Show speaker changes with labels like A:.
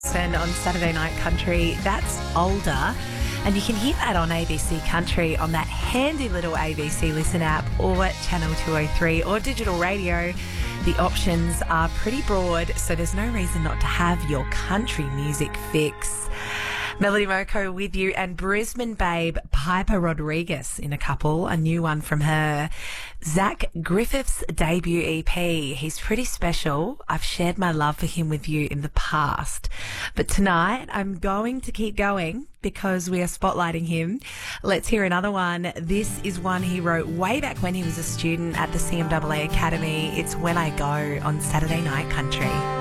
A: And on Saturday Night Country, that's Older. And you can hear that on ABC Country on that handy little ABC Listen app or Channel 203 or digital radio. The options are pretty broad, so there's no reason not to have your country music fix. Melody Moko with you, and Brisbane babe Piper Rodriguez in a couple, a new one from her. Zach Griffith's debut EP. He's pretty special. I've shared my love for him with you in the past. But tonight I'm going to keep going because we are spotlighting him. Let's hear another one. This is one he wrote way back when he was a student at the CMAA Academy. It's When I Go on Saturday Night Country.